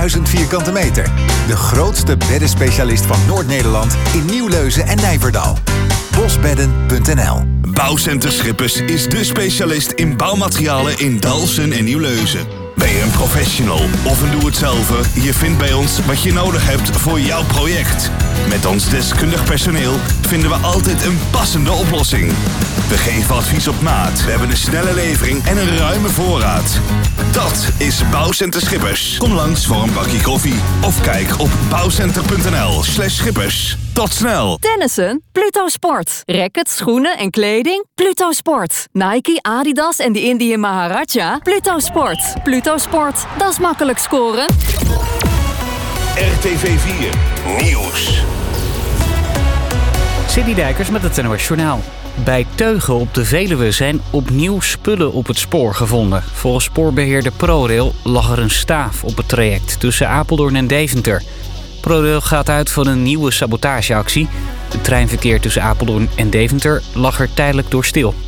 1000 vierkante meter. De grootste beddenspecialist van Noord-Nederland in Nieuwleuzen en Nijverdal. Bosbedden.nl. Bouwcenter Schippers is de specialist in bouwmaterialen in Dalfsen en Nieuwleuzen. Ben je een professional of een doe-het-zelver? Je vindt bij ons wat je nodig hebt voor jouw project. Met ons deskundig personeel vinden we altijd een passende oplossing. We geven advies op maat. We hebben een snelle levering en een ruime voorraad. Dat is Bouwcenter Schippers. Kom langs voor een bakje koffie of kijk op bouwcenter.nl/schippers. Tot snel. Tennissen? Pluto Sport. Rackets, schoenen en kleding? Pluto Sport. Nike, Adidas en de Indian Maharaja? Pluto Sport. Pluto Sport. Dat is makkelijk scoren. RTV 4 Nieuws. Sidney Dijkers met het NOS Journaal. Bij Teugen op de Veluwe zijn opnieuw spullen op het spoor gevonden. Volgens spoorbeheerder ProRail lag er een staaf op het traject tussen Apeldoorn en Deventer. ProRail gaat uit van een nieuwe sabotageactie. Het treinverkeer tussen Apeldoorn en Deventer lag er tijdelijk door stil.